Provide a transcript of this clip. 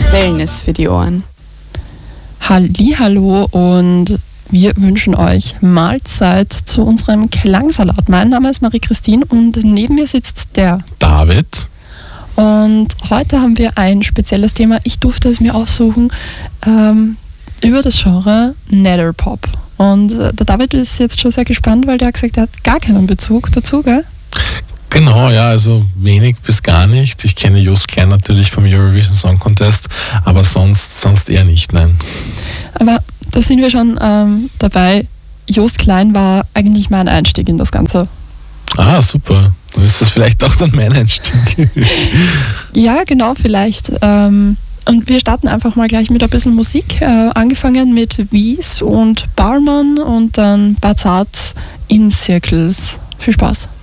Wellness für die Ohren. Hallihallo und wir wünschen euch Mahlzeit zu unserem Klangsalat. Mein Name ist Marie-Christine und neben mir sitzt der David. Und heute haben wir ein spezielles Thema. Ich durfte es mir aussuchen über das Genre Netherpop. Und der David ist jetzt schon sehr gespannt, weil der hat gesagt, er hat gar keinen Bezug dazu, gell? Genau, ja, also wenig bis gar nicht. Ich kenne Jost Klein natürlich vom Eurovision Song Contest, aber sonst eher nicht, nein. Aber da sind wir schon dabei. Jost Klein war eigentlich mein Einstieg in das Ganze. Ah, super. Dann ist das vielleicht auch dann mein Einstieg. Ja, genau, vielleicht. Und wir starten einfach mal gleich mit ein bisschen Musik. Angefangen mit Wies und Barman und dann Bazart in Circles. Viel Spaß.